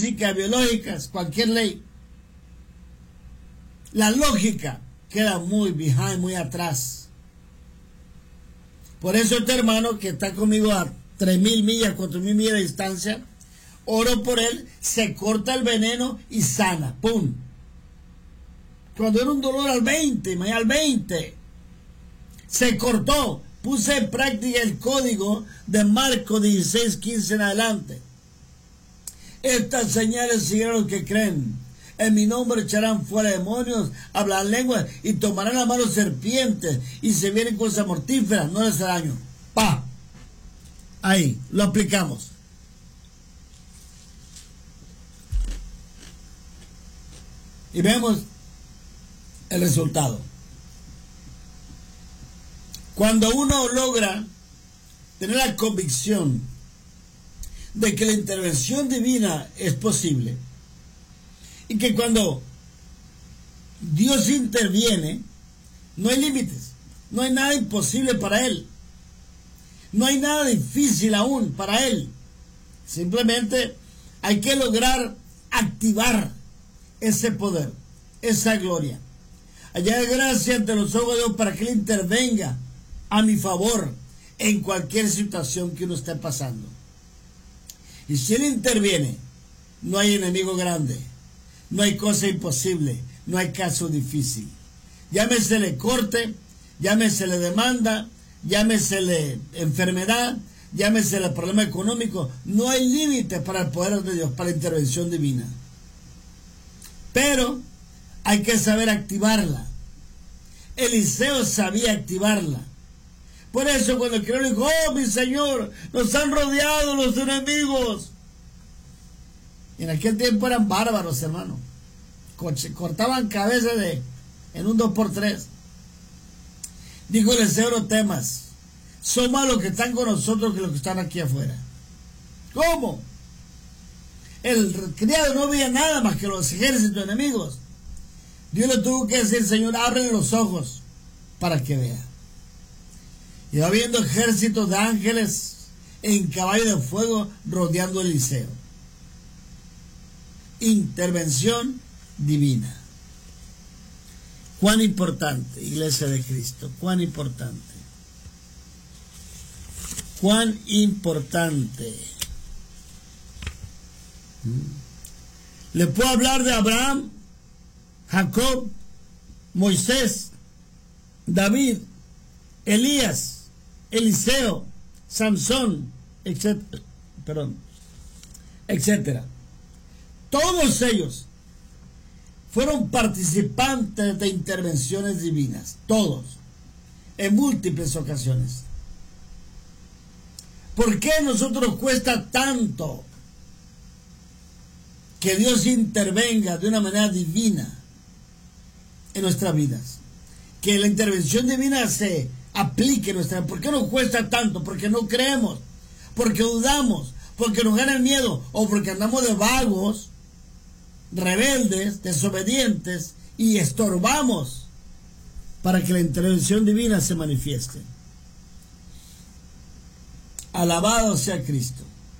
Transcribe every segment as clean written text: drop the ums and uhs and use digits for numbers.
física, biológica, cualquier ley. La lógica queda muy behind, muy atrás. Por eso este hermano que está conmigo a 3.000 millas, 4.000 millas de distancia, oro por él, se corta el veneno y sana. ¡Pum! Cuando era un dolor al 20, mañana al 20, se cortó. Puse en práctica el código de Marcos 16:15 en adelante. Estas señales seguirán a los que creen. En mi nombre echarán fuera demonios, hablarán lenguas y tomarán a mano serpientes, y si vienen cosas mortíferas no les hará daño. ¡Pa! Ahí, lo aplicamos. Y vemos el resultado. Cuando uno logra tener la convicción de que la intervención divina es posible, y que cuando Dios interviene, no hay límites, no hay nada imposible para Él, no hay nada difícil aún para Él. Simplemente hay que lograr activar ese poder, esa gloria. Allá de gracia ante los ojos de Dios para que Él intervenga a mi favor en cualquier situación que uno esté pasando. Y si Él interviene, no hay enemigo grande, no hay cosa imposible, no hay caso difícil. Llámesele corte, llámesele demanda, llámesele enfermedad, llámesele problema económico, no hay límite para el poder de Dios, para la intervención divina. Pero hay que saber activarla. Eliseo sabía activarla. Por eso cuando el criado dijo: oh, mi Señor, nos han rodeado los enemigos. En aquel tiempo eran bárbaros, hermano. Cortaban cabezas en un 2x3. Dijo Eliseo: no temas, son más los que están con nosotros que los que están aquí afuera. ¿Cómo? El criado no veía nada más que los ejércitos enemigos. Dios le tuvo que decir: Señor, ábrele los ojos para que vea. Y va viendo ejércitos de ángeles en caballo de fuego rodeando a Eliseo. Intervención divina. Cuán importante, Iglesia de Cristo, cuán importante. Cuán importante. Le puedo hablar de Abraham, Jacob, Moisés, David, Elías, Eliseo, Sansón, etcétera. Todos ellos fueron participantes de intervenciones divinas, todos, en múltiples ocasiones. ¿Por qué a nosotros cuesta tanto que Dios intervenga de una manera divina en nuestras vidas? Que la intervención divina se aplique en nuestra vida. ¿Por qué nos cuesta tanto? Porque no creemos, porque dudamos, porque nos gana el miedo, o porque andamos de vagos, rebeldes, desobedientes, y estorbamos para que la intervención divina se manifieste. Alabado sea Cristo.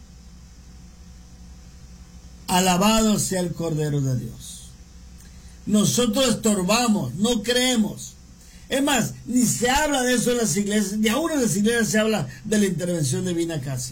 Alabado sea el Cordero de Dios. Nosotros estorbamos, no creemos. Es más, ni se habla de eso en las iglesias, ni aún en las iglesias se habla de la intervención divina casi.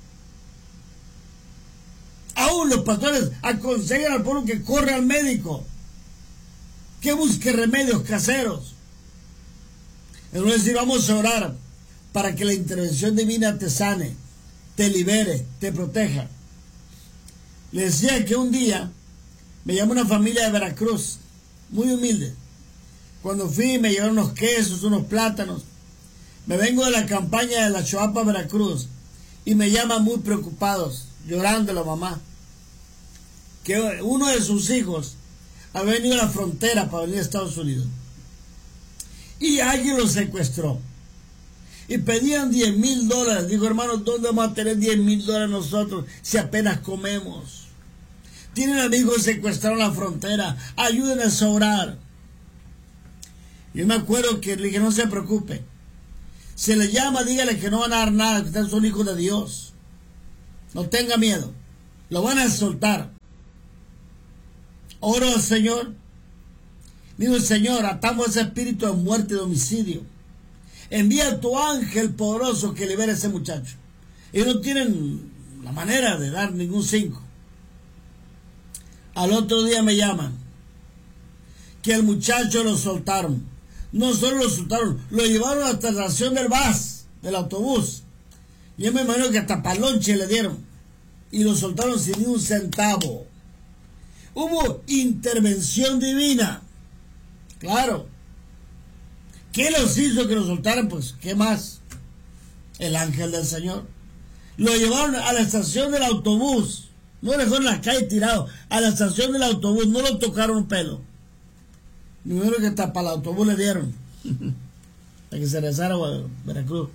Aún los pastores aconsejan al pueblo que corra al médico, que busque remedios caseros. Es decir, vamos a orar para que la intervención divina te sane, te libere, te proteja. Le decía que un día me llamó una familia de Veracruz, muy humilde. Cuando fui me llevaron unos quesos, unos plátanos. Me vengo de la campaña de la Choapa, Veracruz, y me llaman muy preocupados, llorando la mamá, que uno de sus hijos había venido a la frontera para venir a Estados Unidos y alguien lo secuestró y pedían $10,000. Digo: hermano, ¿dónde vamos a tener $10,000 nosotros si apenas comemos? Tienen amigos secuestrados en la frontera, ayúdenles a orar. Yo me acuerdo que le dije: no se preocupe, se le llama, dígale que no van a dar nada, que ustedes son hijos de Dios, no tenga miedo, lo van a soltar. Oro al Señor. Digo, Señor, atamos ese espíritu de muerte y de homicidio. Envía a tu ángel poderoso que libere a ese muchacho. Ellos no tienen la manera de dar ningún 5. Al otro día me llaman que el muchacho lo soltaron. No solo lo soltaron, lo llevaron hasta la estación del bus, del autobús. Yo me imagino que hasta palonche le dieron. Y lo soltaron sin ni un centavo. Hubo intervención divina. Claro. ¿Qué los hizo que lo soltaran? Pues, ¿qué más? El ángel del Señor. Lo llevaron a la estación del autobús. No lo dejaron en la calle tirado. A la estación del autobús. No lo tocaron un pelo. Primero que hasta para el autobús le dieron. Para que se regresara a Veracruz.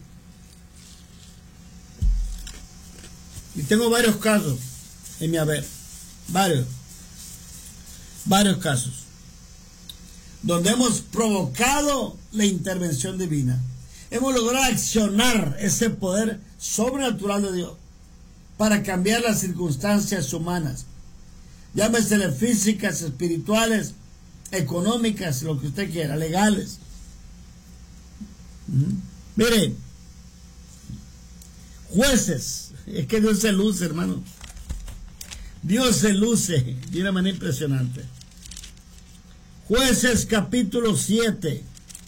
Y tengo varios casos en mi haber. Varios casos. Donde hemos provocado la intervención divina. Hemos logrado accionar ese poder sobrenatural de Dios para cambiar las circunstancias humanas. Llámesele físicas, espirituales, económicas, lo que usted quiera, legales. Miren, jueces, es que Dios se luce, hermano. Dios se luce de una manera impresionante. Jueces capítulo 7.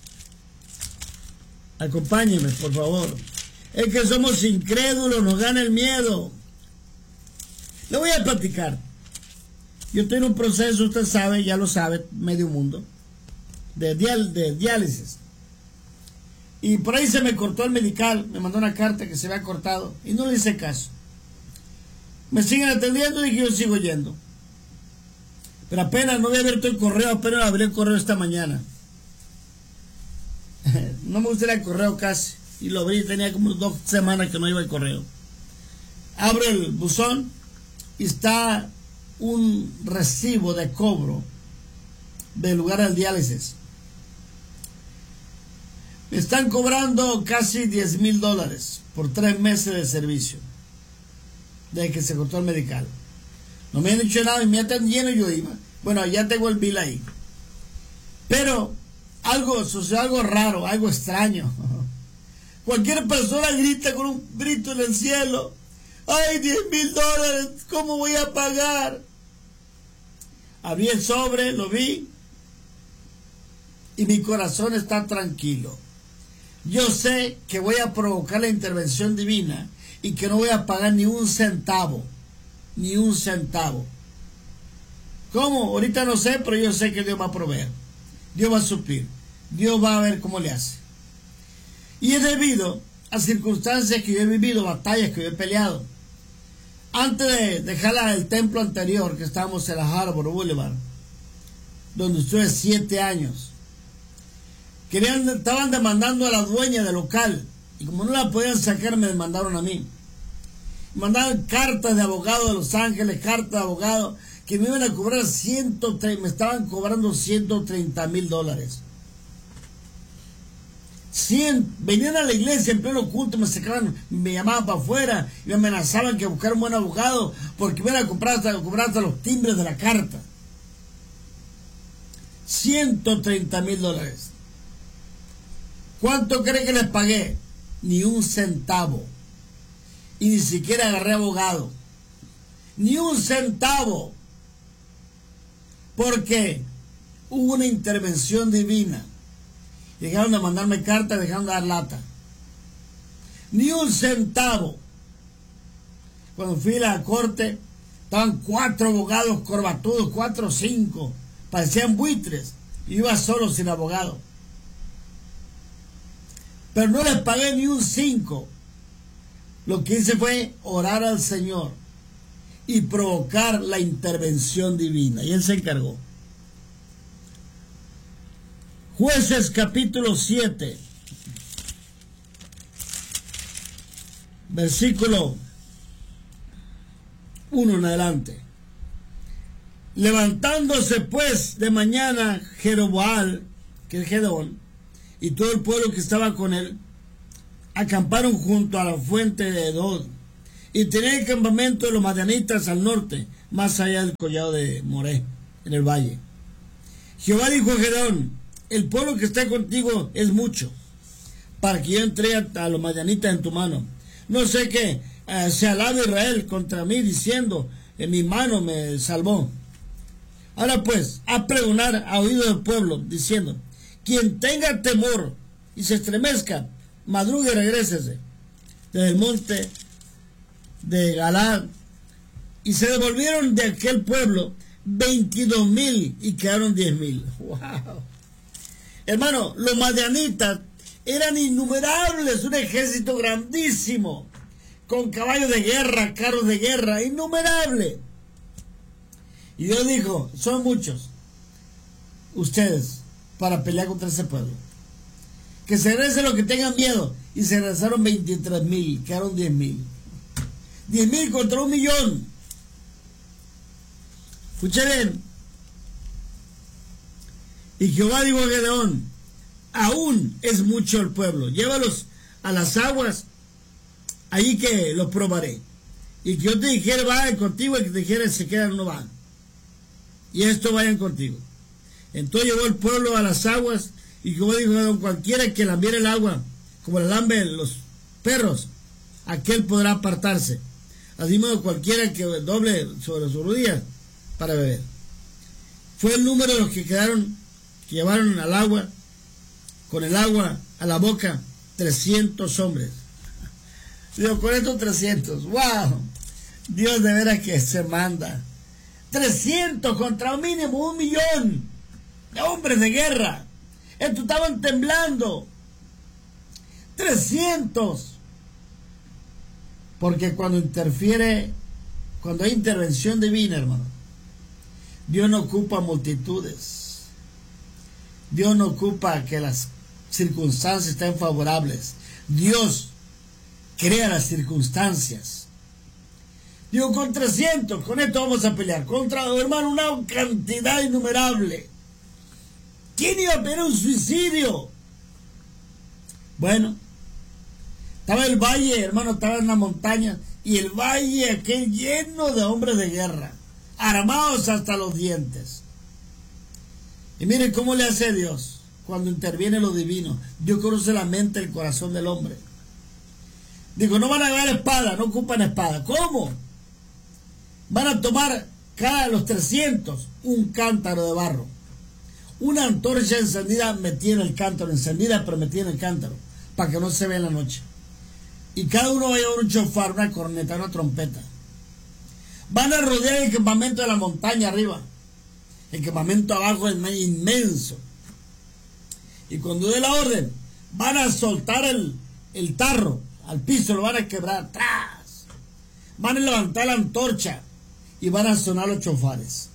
Acompáñenme, por favor. Es que somos incrédulos, nos gana el miedo. Le voy a platicar. Yo estoy en un proceso, usted sabe, ya lo sabe, medio mundo, de diálisis. Y por ahí se me cortó el medical, me mandó una carta que se había cortado y no le hice caso. Me siguen atendiendo y yo sigo yendo. Pero apenas no había abierto el correo, apenas abrí el correo esta mañana. No me gusta el correo casi. Y lo abrí, tenía como 2 semanas que no iba el correo. Abro el buzón y está un recibo de cobro del lugar del diálisis. Me están cobrando casi $10,000 por 3 meses de servicio. Desde que se cortó el medical. No me han dicho nada y me atendieron y yo iba. Bueno, ya tengo el bill ahí. Pero sucedió algo raro, algo extraño. Cualquier persona grita con un grito en el cielo. ¡Ay, $10,000! ¿Cómo voy a pagar? Abrí el sobre, lo vi. Y mi corazón está tranquilo. Yo sé que voy a provocar la intervención divina y que no voy a pagar ni un centavo. Ni un centavo. ¿Cómo? Ahorita no sé, pero yo sé que Dios va a proveer. Dios va a suplir. Dios va a ver cómo le hace. Y es debido a circunstancias que yo he vivido, batallas que yo he peleado. Antes de dejar el templo anterior, que estábamos en la Harbor Boulevard, donde estuve 7 años, estaban demandando a la dueña del local. Y como no la podían sacar, me demandaron a mí. Mandaban cartas de abogados de Los Ángeles, cartas de abogados que me iban a cobrar me estaban cobrando $130,000. Venían a la iglesia en pleno culto, me sacaban, me llamaban para afuera y me amenazaban que buscara un buen abogado porque iban a comprar hasta los timbres de la carta. $130,000. ¿Cuánto cree que les pagué? Ni un centavo. Y ni siquiera agarré abogado. Ni un centavo. Porque hubo una intervención divina. Dejaron de mandarme cartas, dejaron de dar lata. Ni un centavo. Cuando fui a la corte, estaban 4 abogados corbatudos, 4 o 5. Parecían buitres. Y iba solo sin abogado. Pero no les pagué ni un 5. Lo que hice fue orar al Señor y provocar la intervención divina. Y Él se encargó. Jueces capítulo 7, versículo 1 en adelante. Levantándose pues de mañana Jeroboam, que es Gedón, y todo el pueblo que estaba con él, acamparon junto a la fuente de Edod, y tenían el campamento de los madianitas al norte, más allá del collado de Moré. en el valle. Jehová dijo a Gedeón: el pueblo que está contigo es mucho, para que yo entregue a los madianitas en tu mano. No sé que se alabe Israel contra mí, diciendo: en mi mano me salvó. Ahora pues, a pregonar a oído del pueblo, diciendo: quien tenga temor y se estremezca, madrugue y regrésese desde el monte de Galaad. Y se devolvieron de aquel pueblo 22,000 y quedaron 10,000. ¡Wow! Hermano, los madianitas eran innumerables, un ejército grandísimo, con caballos de guerra, carros de guerra, innumerable. Y Dios dijo: son muchos ustedes para pelear contra ese pueblo. Que se regresen los que tengan miedo. Y se regresaron 23,000, quedaron 10,000. 10,000 contra 1,000,000. Escuchen bien. Y Jehová dijo a Gedeón: aún es mucho el pueblo, llévalos a las aguas, allí que los probaré. Y que yo te dijera: vayan contigo, y que te dijera: se quedan, no van. Y esto vayan contigo. Entonces llevó el pueblo a las aguas, y Jehová dijo a Gedeón: cualquiera que lambiera el agua, como la lamben los perros, aquel podrá apartarse. Así modo, cualquiera que doble sobre su rodilla para beber. Fue el número de los que quedaron, que llevaron al agua, con el agua a la boca, 300 hombres. Digo, con estos 300, wow, Dios de veras que se manda. 300 contra un mínimo 1,000,000 de hombres de guerra. Estos estaban temblando. 300. Porque cuando hay intervención divina, hermano, Dios no ocupa multitudes. Dios no ocupa que las circunstancias estén favorables. Dios crea las circunstancias. Digo, con 300, con esto vamos a pelear. Contra, hermano, una cantidad innumerable. ¿Quién iba a pedir un suicidio? Bueno, estaba el valle, hermano, estaba en la montaña, y el valle aquel lleno de hombres de guerra, armados hasta los dientes. Y miren cómo le hace Dios cuando interviene lo divino. Dios conoce la mente y el corazón del hombre. Digo, no van a llevar espada, no ocupan espada. ¿Cómo? Van a tomar cada los 300 un cántaro de barro, una antorcha encendida metida en el cántaro, encendida pero metida en el cántaro, para que no se vea en la noche. Y cada uno va a llevar un chofar, una corneta, una trompeta. Van a rodear el campamento de la montaña arriba. El campamento abajo es inmenso. Y cuando dé la orden, van a soltar el tarro al piso, lo van a quebrar atrás. Van a levantar la antorcha y van a sonar los chofares.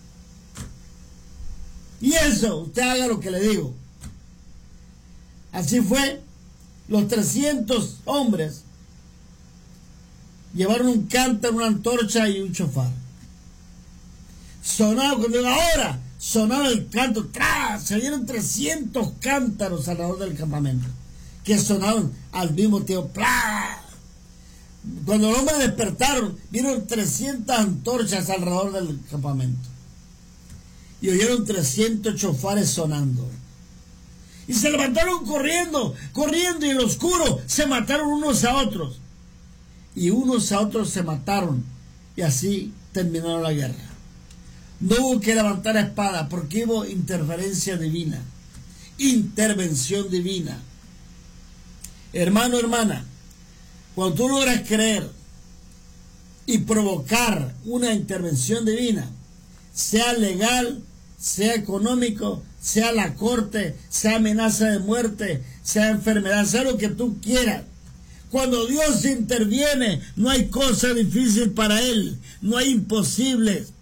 Y eso, usted haga lo que le digo. Así fue. Los 300 hombres llevaron un cántaro, una antorcha y un chofar. Sonaba cuando digo ahora, sonaba el canto, ¡tras! Se dieron 300 cántaros alrededor del campamento, que sonaban al mismo tiempo, ¡plá! Cuando los hombres despertaron, vieron 300 antorchas alrededor del campamento. Y oyeron 300 chofares sonando. Y se levantaron corriendo, y en lo oscuro se mataron unos a otros. Y unos a otros se mataron. Y así terminaron la guerra. No hubo que levantar espada porque hubo interferencia divina. Intervención divina. Hermano, hermana, cuando tú logras creer y provocar una intervención divina, sea legal, sea económico, sea la corte, sea amenaza de muerte, sea enfermedad, sea lo que tú quieras. Cuando Dios interviene, no hay cosa difícil para Él, no hay imposibles.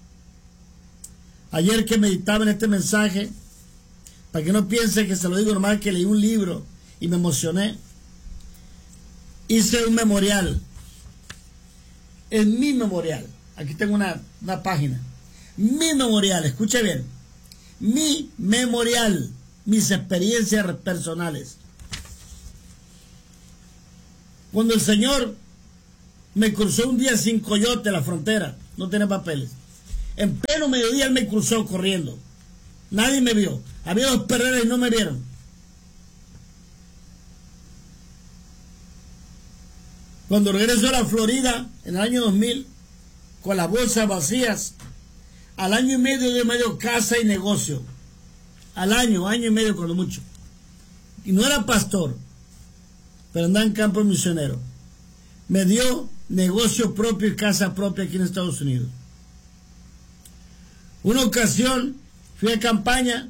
Ayer que meditaba en este mensaje, para que no piense que se lo digo normal, que leí un libro y me emocioné, hice un memorial. En mi memorial, aquí tengo una página. Mi memorial, escuche bien. Mi memorial, mis experiencias personales. Cuando el Señor me cruzó un día sin coyote la frontera, no tenía papeles. En pleno mediodía él me cruzó corriendo. Nadie me vio. Había 2 perreras y no me vieron. Cuando regresó a la Florida, en el año 2000, con las bolsas vacías, al año y medio de medio casa y negocio. Al año y medio cuando mucho. Y no era pastor, pero andaba en campo misionero. Me dio negocio propio y casa propia aquí en Estados Unidos. Una ocasión fui a campaña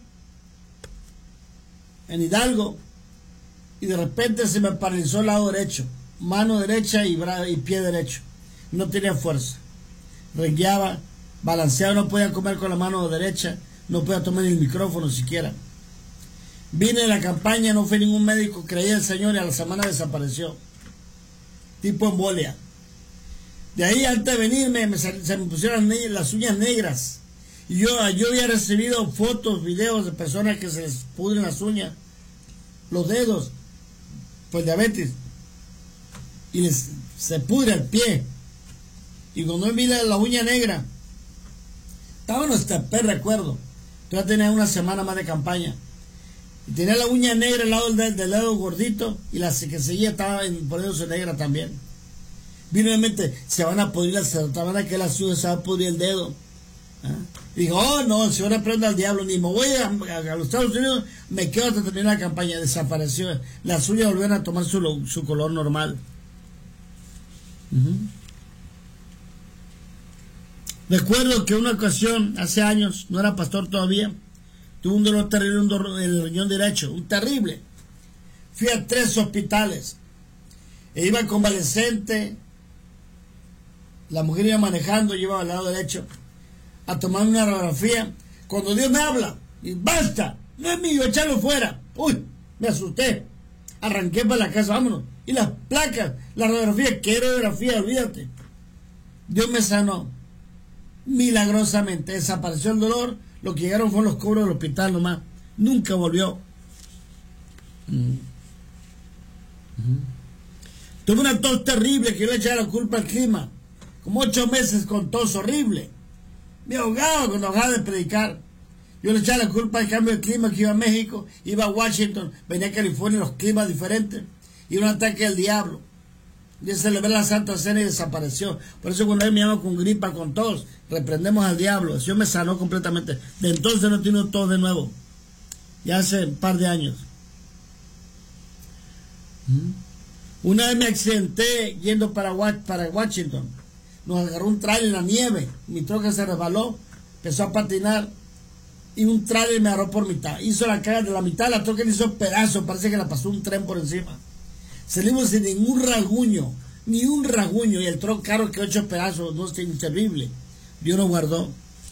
en Hidalgo y de repente se me paralizó el lado derecho, mano derecha y pie derecho. No tenía fuerza. Rengueaba, balanceaba, no podía comer con la mano derecha, no podía tomar el micrófono siquiera. Vine de la campaña, no fue ningún médico, creí en el Señor y a la semana desapareció. Tipo embolia. De ahí, antes de venirme, se me pusieron las uñas negras. Y yo había recibido fotos, videos de personas que se les pudren las uñas, los dedos, por diabetes. Y se pudre el pie. Y cuando vi la uña negra, estaba en Ostepé, recuerdo. Yo ya tenía una semana más de campaña. Y tenía la uña negra al lado del dedo gordito y la que seguía estaba poniéndose negra también. Vino en mente, se van a pudrir las uñas, se va a pudrir el dedo. ¿Ah? Y digo, oh no, el Señor reprenda al diablo, ni me voy a los Estados Unidos, me quedo hasta terminar la campaña. Desapareció. Las uñas volvieron a tomar su color normal. Recuerdo que una ocasión, hace años, no era pastor todavía, tuve un dolor terrible en el riñón derecho, un terrible. Fui a 3 hospitales. E iba convalescente, la mujer iba manejando, yo iba al lado derecho, a tomar una radiografía. Cuando Dios me habla, y basta, no es mío, echarlo fuera. Uy, me asusté. Arranqué para la casa, vámonos. Y las placas, la radiografía, ¿qué radiografía? Olvídate. Dios me sanó. Milagrosamente, desapareció el dolor. Lo que llegaron fueron los cobros del hospital nomás. Nunca volvió. Tuve una tos terrible que yo le echaba la culpa al clima. Como 8 meses con tos horrible. Me ahogaba cuando dejaba de predicar. Yo le echaba la culpa al cambio de clima, que iba a México, iba a Washington, venía a California, los climas diferentes. Y un ataque del diablo. Yo celebré la Santa Cena y desapareció. Por eso cuando él me llama con gripa, con tos, reprendemos al diablo. El Señor me sanó completamente. De entonces no tiene tos de nuevo. Ya hace un par de años. Una vez me accidenté yendo para Washington. Nos agarró un trailer en la nieve. Mi troca se resbaló, empezó a patinar y un trailer me agarró por mitad. Hizo la cara de la mitad, la troca le hizo pedazo, parece que la pasó un tren por encima. Salimos sin ningún rasguño, ni un rasguño, y el carro quedó hecho pedazos, no es inservible. Dios nos guardó.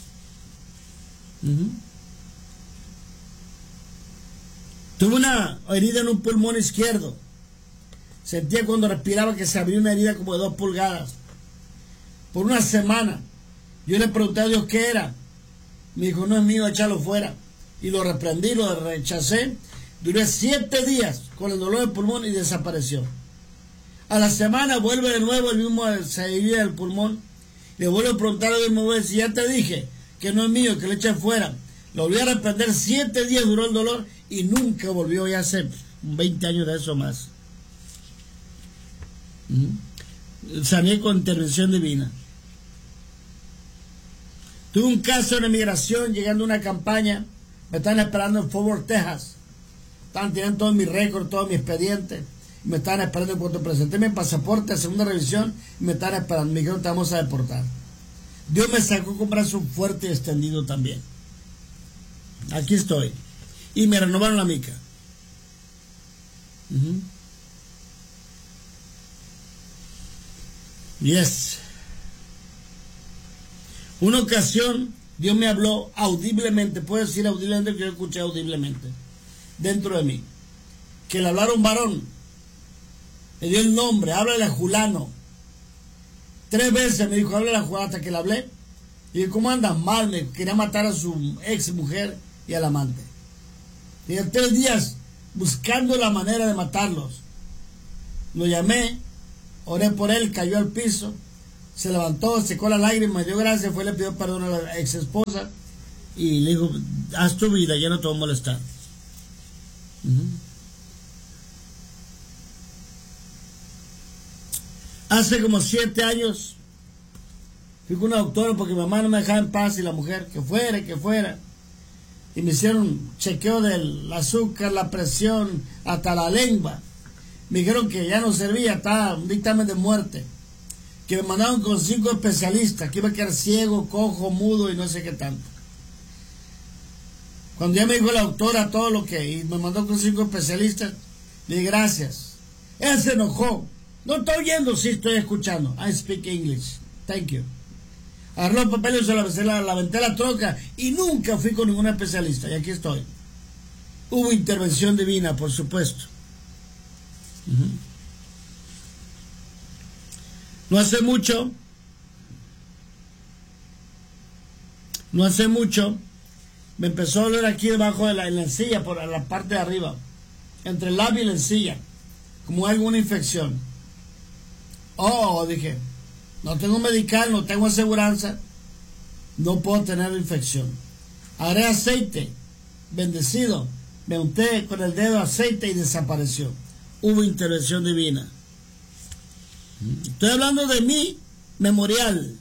Tuve una herida en un pulmón izquierdo. Sentía cuando respiraba que se abrió una herida como de 2 pulgadas. Por una semana. Yo le pregunté a Dios qué era. Me dijo, no es mío, échalo fuera. Y lo reprendí, lo rechacé. Duré 7 días con el dolor del pulmón y desapareció. A la semana vuelve de nuevo el mismo, se divide el pulmón. Le vuelvo a preguntar a Dios, me voy a decir, ya te dije que no es mío, que lo eché fuera. Lo volví a reprender, 7 días duró el dolor y nunca volvió, ya hace 20 años de eso más. Sané con intervención divina. Tuve un caso en emigración, llegando a una campaña, me estaban esperando en Fort Worth, Texas. Estaban tirando todo mi récord, todo mi expediente. Me estaban esperando cuando presenté mi pasaporte a segunda revisión. Me estaban esperando, me dijeron, te vamos a deportar. Dios me sacó con brazo fuerte y extendido también. Aquí estoy. Y me renovaron la mica. Yes. Una ocasión, Dios me habló audiblemente. Puedo decir audiblemente que yo escuché audiblemente. Dentro de mí. Que le hablaron varón. Me dio el nombre. Háblale a Julano. 3 veces me dijo, háblale a Julano, hasta que le hablé. Y dije, ¿cómo andas? Mal. Me quería matar a su ex mujer y al amante. Y 3 días buscando la manera de matarlos. Lo llamé. Oré por él, cayó al piso, Se levantó, secó la lágrima, me dio gracias, fue, le pidió perdón a la ex esposa y le dijo, haz tu vida, ya no te voy a molestar. Hace como 7 años fui con una doctora porque mi mamá no me dejaba en paz y la mujer, que fuera. Y me hicieron chequeo del azúcar, la presión, hasta la lengua. Me dijeron que ya no servía, estaba un dictamen de muerte. Que me mandaron con 5 especialistas, que iba a quedar ciego, cojo, mudo y no sé qué tanto. Cuando ya me dijo la doctora todo lo que, y me mandó con 5 especialistas, le dije gracias. Él se enojó. No estoy oyendo, sí estoy escuchando. I speak English. Thank you. Agarró los papeles, se la aventé a la troca y nunca fui con ningún especialista. Y aquí estoy. Hubo intervención divina, por supuesto. No hace mucho, me empezó a doler aquí debajo de la encía, por la parte de arriba, entre el labio y la encía, como alguna infección. Oh, dije, no tengo medical, no tengo aseguranza, no puedo tener infección. Agarré aceite, bendecido, me unté con el dedo aceite y desapareció. Hubo intervención divina. Estoy hablando de mi memorial.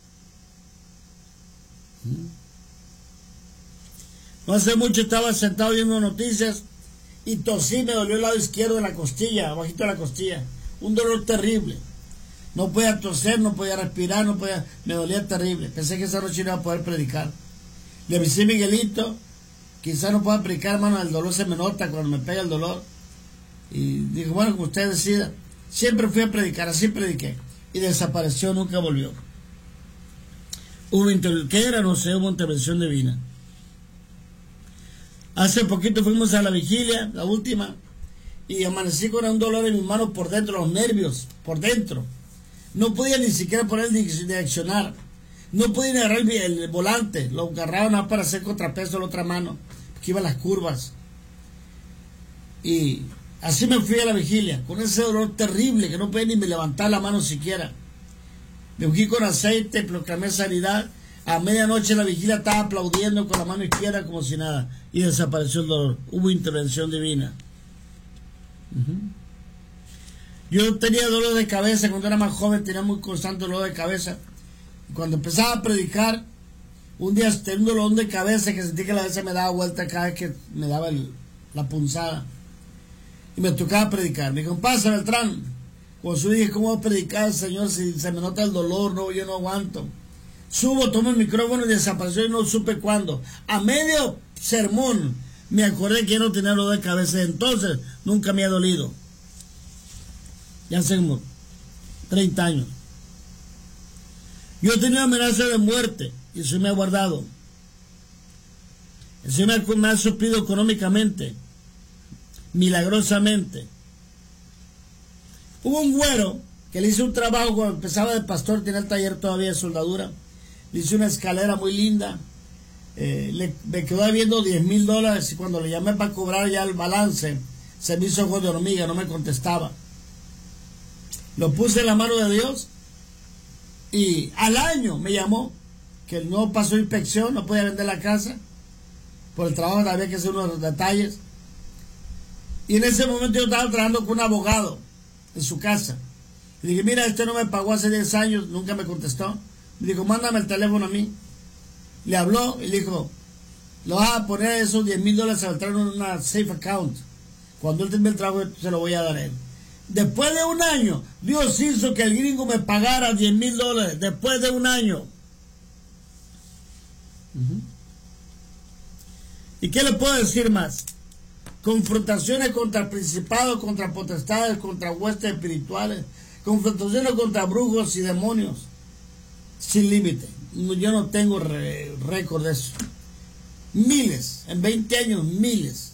No hace mucho estaba sentado viendo noticias y tosí, me dolió el lado izquierdo de la costilla, abajito de la costilla. Un dolor terrible. No podía toser, no podía respirar, me dolía terrible. Pensé que esa noche no iba a poder predicar. Le avisé a Miguelito, quizás no pueda predicar, hermano, el dolor se me nota cuando me pega el dolor. Y dijo, bueno, como usted decida. Siempre fui a predicar, así prediqué. Y desapareció, nunca volvió. ¿Qué era? No sé, hubo intervención divina. Hace poquito fuimos a la vigilia, la última, y amanecí con un dolor en mis manos por dentro, los nervios, por dentro. No podía ni siquiera poner direccionar. No podía ni agarrar el volante. Lo agarraba nada para hacer contrapeso en la otra mano, que iba a las curvas. Y así me fui a la vigilia, con ese dolor terrible que no podía ni levantar la mano siquiera. Me ungí con aceite, proclamé sanidad. A medianoche la vigilia estaba aplaudiendo con la mano izquierda como si nada. Y desapareció el dolor. Hubo intervención divina. Yo tenía dolor de cabeza cuando era más joven, tenía muy constante dolor de cabeza. Y cuando empezaba a predicar, un día tenía un dolor de cabeza que sentí que la cabeza me daba vuelta cada vez que me daba la punzada. Y me tocaba predicar. Me dijo, pasa Beltrán. Cuando yo dije, ¿cómo voy a predicar, Señor, si se me nota el dolor? No, yo no aguanto. Subo, tomo el micrófono y desapareció y no supe cuándo. A medio sermón me acordé que yo no tenía dolor de cabeza. Entonces nunca me ha dolido. Ya hace como 30 años. Yo tenía amenaza de muerte y eso me ha guardado. El Señor me ha suplido económicamente, milagrosamente. Hubo un güero que le hice un trabajo cuando empezaba de pastor, tenía el taller todavía de soldadura. Le hice una escalera muy linda. Me quedó debiendo $10,000 y cuando le llamé para cobrar ya el balance, se me hizo ojo de hormiga, no me contestaba. Lo puse en la mano de Dios y al año me llamó que no pasó inspección, no podía vender la casa por el trabajo, había que hacer unos detalles. Y en ese momento yo estaba trabajando con un abogado en su casa. Le dije, mira, este no me pagó hace 10 años, nunca me contestó. Me dijo, mándame el teléfono a mí. Le habló y le dijo, lo vas a poner esos $10,000 a entrar en una safe account. Cuando él termine el trabajo, se lo voy a dar a él. Después de un año, Dios hizo que el gringo me pagara $10,000. Después de un año. ¿Y qué le puedo decir más? Confrontaciones contra principados, contra potestades, contra huestes espirituales. Confrontaciones contra brujos y demonios. Sin límite. Yo no tengo récord de eso. Miles, en 20 años, miles.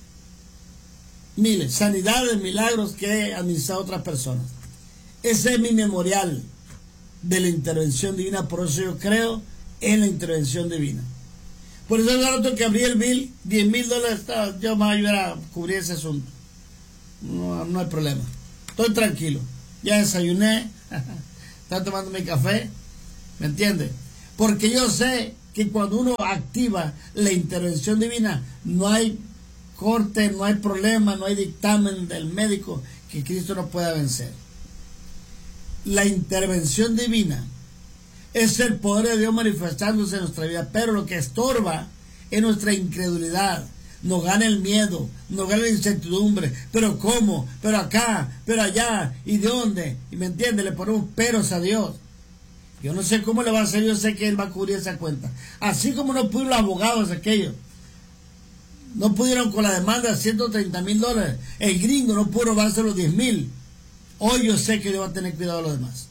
Sanidades, milagros que he administrado a otras personas. Ese es mi memorial de la intervención divina. Por eso yo creo en la intervención divina. Por eso el rato que abrí el bill, $10,000, yo me voy a ayudar a cubrir ese asunto. No hay problema. Estoy tranquilo. Ya desayuné. Está tomando mi café, ¿me entiende? Porque yo sé que cuando uno activa la intervención divina, no hay corte, no hay problema, no hay dictamen del médico que Cristo no pueda vencer. La intervención divina es el poder de Dios manifestándose en nuestra vida, pero lo que estorba es nuestra incredulidad. Nos gana el miedo, nos gana la incertidumbre. ¿Pero cómo? ¿Pero acá? ¿Pero allá? ¿Y de dónde? ¿Y me entiende? Le ponemos peros a Dios. Yo no sé cómo le va a hacer, yo sé que Él va a cubrir esa cuenta. Así como no pudieron los abogados aquellos. No pudieron con la demanda de $130,000. El gringo no pudo robarse los 10,000. Hoy yo sé que Dios va a tener cuidado de los demás.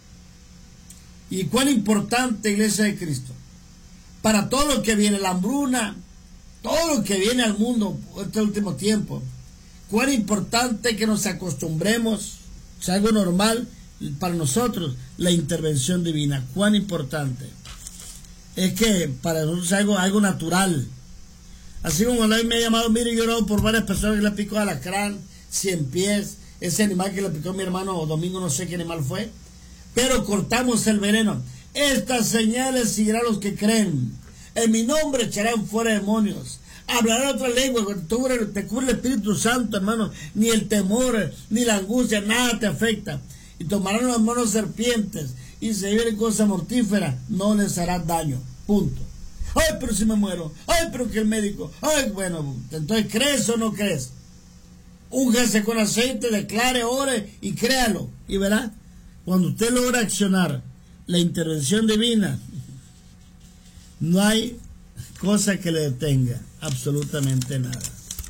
Y cuán importante, Iglesia de Cristo, para todo lo que viene, la hambruna, todo lo que viene al mundo este último tiempo, cuán importante que nos acostumbremos, es algo normal para nosotros, la intervención divina. Cuán importante. Es que para nosotros es algo natural. Así como la vez me ha llamado, mire, yo he orado por varias personas que le picó alacrán, 100 pies, ese animal que le picó a mi hermano Domingo, no sé qué animal fue, pero cortamos el veneno. Estas señales seguirán los que creen. En mi nombre echarán fuera demonios. Hablarán otra lengua. Te cubre el Espíritu Santo, hermano. Ni el temor, ni la angustia, nada te afecta. Y tomarán las manos serpientes. Y si vienen cosas mortíferas, no les hará daño. Punto. Ay, pero si me muero. Ay, pero que el médico. Ay, bueno, entonces, ¿crees o no crees? Úngase con aceite, declare, ore y créalo. Y verá, cuando usted logra accionar la intervención divina, no hay cosa que le detenga, absolutamente nada.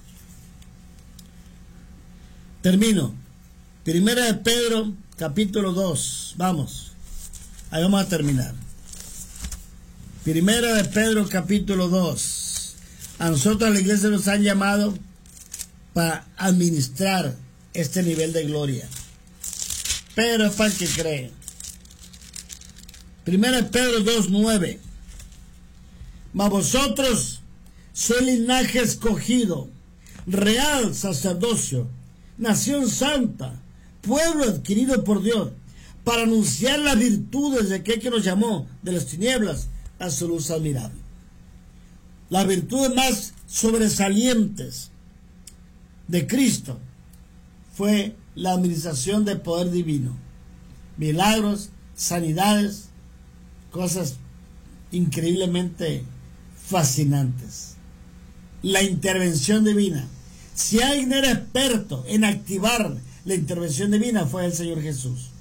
Termino. Primera de Pedro, capítulo 2. Vamos. Ahí vamos a terminar. Primera de Pedro, capítulo 2. A nosotros, a la iglesia, nos han llamado para administrar este nivel de gloria. Pero es para el que cree. Primera de Pedro 2:9. Mas vosotros sois linaje escogido, real sacerdocio, nación santa, pueblo adquirido por Dios, para anunciar las virtudes de aquel que nos llamó de las tinieblas a su luz admirable. Las virtudes más sobresalientes de Cristo fue la administración del poder divino, milagros, sanidades, cosas increíblemente fascinantes. La intervención divina. Si alguien era experto en activar la intervención divina, fue el Señor Jesús.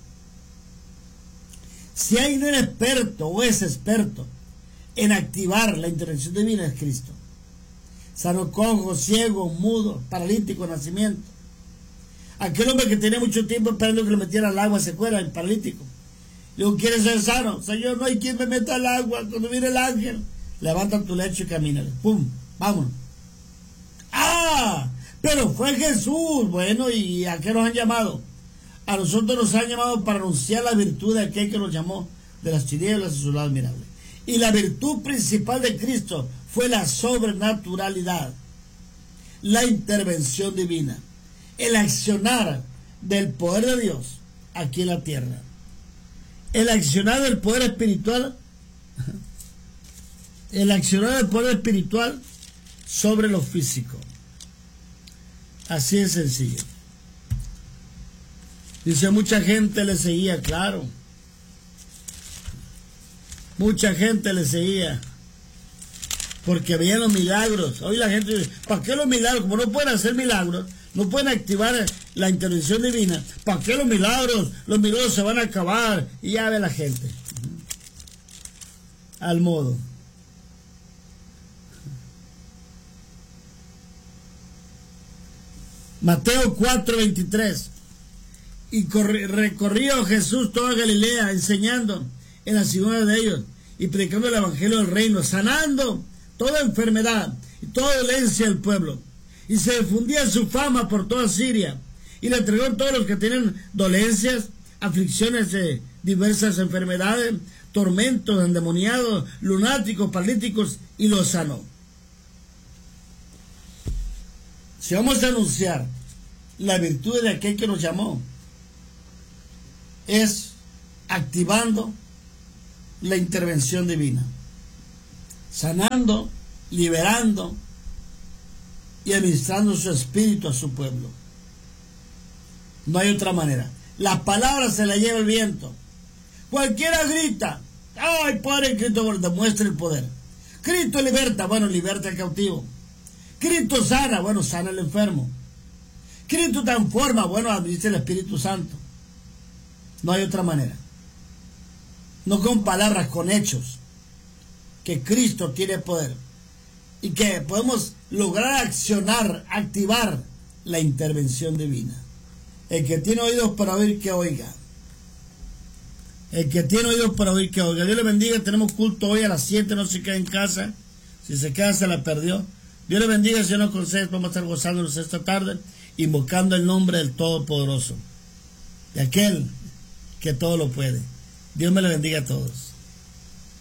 Si alguien era experto o es experto en activar la intervención divina, es Cristo. Sano cojo, ciego, mudo, paralítico de nacimiento. Aquel hombre que tenía mucho tiempo esperando que le metiera al agua se fuera, el paralítico. Luego, ¿quieres ser sano? Señor, no hay quien me meta al agua. Cuando viene el ángel, levanta tu lecho y camínale. ¡Pum! ¡Vámonos! ¡Ah! Pero fue Jesús. Bueno, ¿y a qué nos han llamado? A nosotros nos han llamado para anunciar la virtud de aquel que nos llamó de las tinieblas a su lado admirable. Y la virtud principal de Cristo fue la sobrenaturalidad, la intervención divina, el accionar del poder de Dios aquí en la tierra. El accionar del poder espiritual, sobre lo físico. Así de sencillo. Dice, mucha gente le seguía, claro. Mucha gente le seguía. Porque veían los milagros. Hoy la gente dice, ¿para qué los milagros? Como no pueden hacer milagros, no pueden activar la intervención divina. ¿Para qué los milagros? Los milagros se van a acabar. Y ya ve la gente. Al modo. Mateo 4:23. Y recorrió Jesús toda Galilea, enseñando en las sinagogas de ellos y predicando el evangelio del reino, sanando toda enfermedad y toda dolencia del pueblo. Y se difundía su fama por toda Siria, y le entregó a todos los que tienen dolencias, aflicciones de diversas enfermedades, tormentos, endemoniados, lunáticos, paralíticos, y los sanó. Si vamos a anunciar la virtud de aquel que nos llamó, es activando la intervención divina, sanando, liberando y administrando su espíritu a su pueblo. No hay otra manera. La palabra se la lleva el viento. Cualquiera grita, ¡ay, poder en Cristo! Demuestra el poder. Cristo liberta, bueno, liberta al cautivo. Cristo sana, bueno, sana al enfermo. Cristo transforma, bueno, administra el Espíritu Santo. No hay otra manera. No con palabras, con hechos. Que Cristo tiene poder. Y que podemos lograr accionar, activar la intervención divina. El que tiene oídos para oír, que oiga. El que tiene oídos para oír, que oiga. Dios le bendiga. Tenemos culto hoy a las 7. No se quede en casa. Si se queda, se la perdió. Dios le bendiga. Señor nos concede. Vamos a estar gozándonos esta tarde, invocando el nombre del Todopoderoso, de aquel que todo lo puede. Dios me le bendiga a todos.